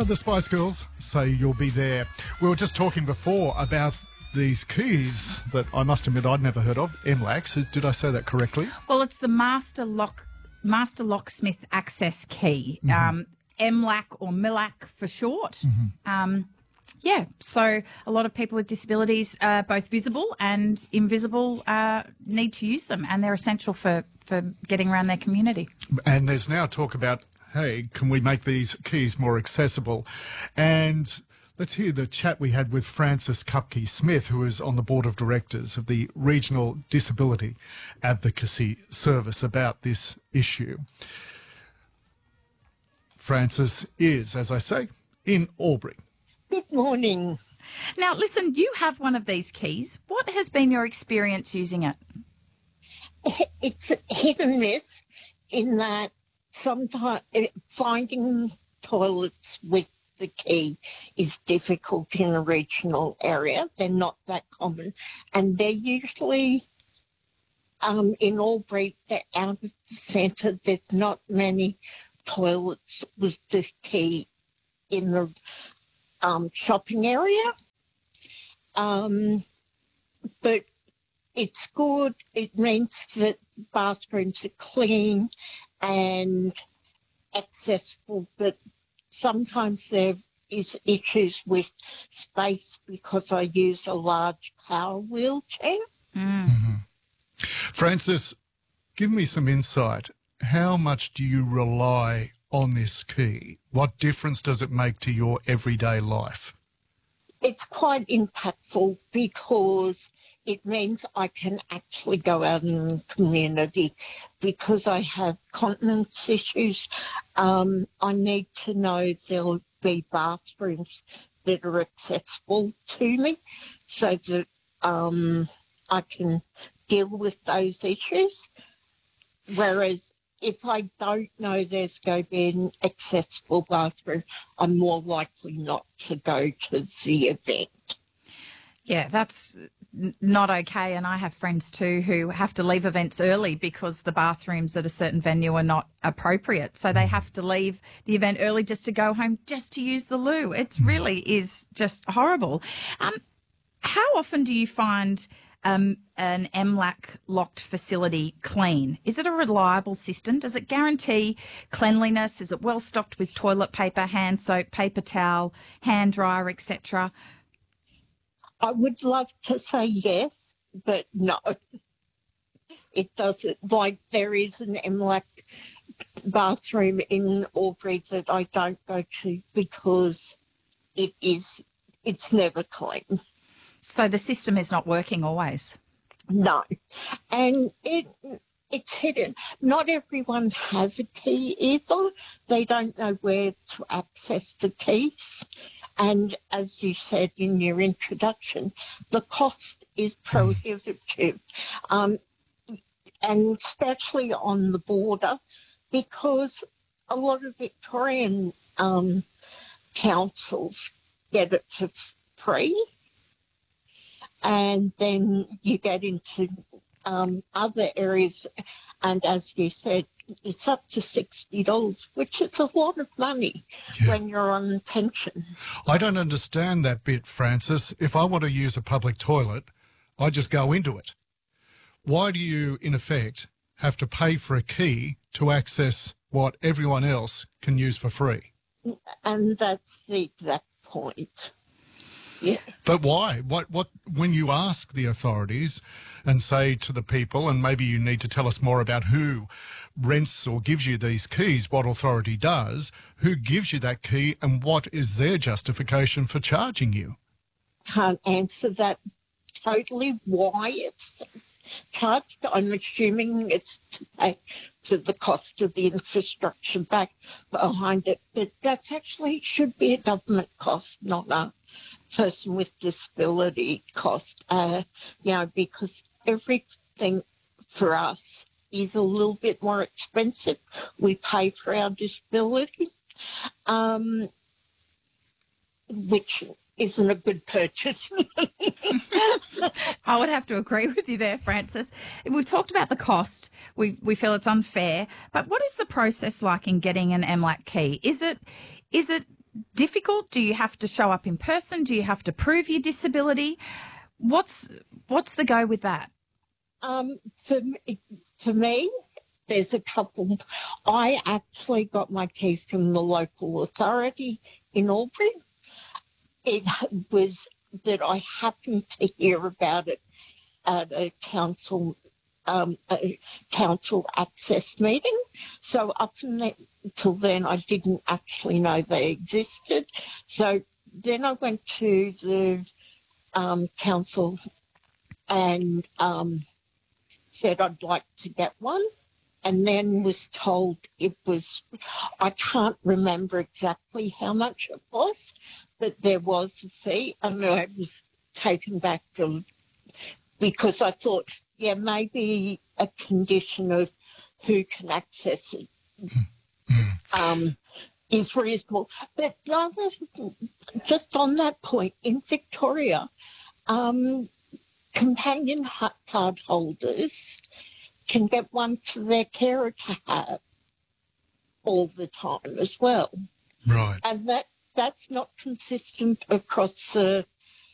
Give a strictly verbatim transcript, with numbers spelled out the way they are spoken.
the Spice Girls say you'll be there. We were just talking before about these keys that I must admit I'd never heard of. M LACs. Did I say that correctly? Well, it's the Master Lock Master Locksmith Access Key, Mm-hmm. um, M LAC or M L A C for short. Mm-hmm. Um, yeah, so a lot of people with disabilities, uh, both visible and invisible, uh, need to use them, and they're essential for, for getting around their community. And there's now talk about, hey, can we make these keys more accessible? And let's hear the chat we had with Frances Kupke Smith, who is on the board of directors of the Regional Disability Advocacy Service, about this issue. Frances is, as I say, in Albury. Good morning. Now, listen, you have one of these keys. What has been your experience using it? It's hit and miss in that sometimes finding toilets with the key is difficult in a regional area. They're not that common, and they're usually um, in Albury, they're out of the centre. There's not many toilets with the key in the um, shopping area. Um, but it's good. It means that bathrooms are clean and accessible, but sometimes there is issues with space because I use a large power wheelchair. Mm. Mm-hmm. Frances, give me some insight. How much do you rely on this key? What difference does it make to your everyday life? It's quite impactful because it means I can actually go out in the community. Because I have continence issues, um, I need to know there'll be bathrooms that are accessible to me so that um, I can deal with those issues. Whereas if I don't know there's going to be an accessible bathroom, I'm more likely not to go to the event. Yeah, that's not okay. And I have friends too who have to leave events early because the bathrooms at a certain venue are not appropriate. So they have to leave the event early just to go home, just to use the loo. It really is just horrible. Um, how often do you find um, an M LAC locked facility clean? Is it a reliable system? Does it guarantee cleanliness? Is it well stocked with toilet paper, hand soap, paper towel, hand dryer, et cetera? I would love to say yes, but no. It doesn't. Like, there is an M LAC bathroom in Albury that I don't go to because it is, it's never clean. So the system is not working always? No. And it it's hidden. Not everyone has a key either. They don't know where to access the keys. And as you said in your introduction, the cost is prohibitive, um, and especially on the border, because a lot of Victorian um, councils get it for free, and then you get into um, other areas, and as you said, it's up to sixty dollars, which is a lot of money Yeah. when you're on pension. I don't understand that bit, Frances. If I want to use a public toilet, I just go into it. Why do you, in effect, have to pay for a key to access what everyone else can use for free? And that's the exact point. Yeah. But why? What, what, when you ask the authorities and say to the people, and maybe you need to tell us more about who rents or gives you these keys, what authority does, who gives you that key, and what is their justification for charging you? Can't answer that totally why it's charged. I'm assuming it's to pay for the cost of the infrastructure back behind it, but that's actually should be a government cost, not a person with disability cost, uh, you know, because everything for us is a little bit more expensive. We pay for our disability, um, which isn't a good purchase. I would have to agree with you there, Frances. We've talked about the cost. We we feel it's unfair. But what is the process like in getting an M LAC key? Is it is it difficult? Do you have to show up in person? Do you have to prove your disability? What's what's the go with that? Um, for me, for me, there's a couple. I actually got my key from the local authority in Albury. It was that I happened to hear about it at a council um, a council access meeting. So up until then, I didn't actually know they existed. So then I went to the um, council and um, said I'd like to get one, and then was told it was, I can't remember exactly how much it was, but there was a fee, and I was taken back to, because I thought, yeah, maybe a condition of who can access it um, is reasonable. But the other, just on that point, in Victoria, um, companion card holders can get one for their carer to have all the time as well. Right. And that that's not consistent across the